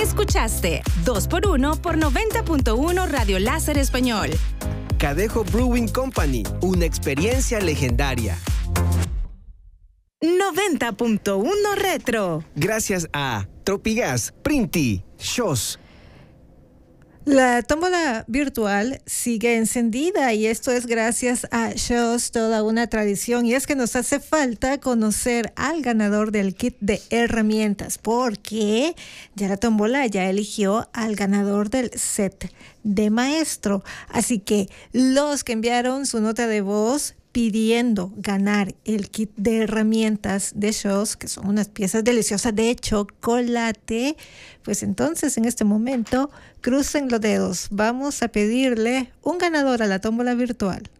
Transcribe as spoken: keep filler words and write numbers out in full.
Escuchaste dos por uno por noventa punto uno Radio Láser Español. Cadejo Brewing Company, una experiencia legendaria. noventa punto uno Retro. Gracias a Tropigas, Printi, Shows. La tómbola virtual sigue encendida y esto es gracias a Shows, toda una tradición. Y es que nos hace falta conocer al ganador del kit de herramientas, porque ya la tómbola ya eligió al ganador del set de maestro. Así que los que enviaron su nota de voz pidiendo ganar el kit de herramientas de Shows, que son unas piezas deliciosas de chocolate, pues entonces en este momento crucen los dedos. Vamos a pedirle un ganador a la tómbola virtual.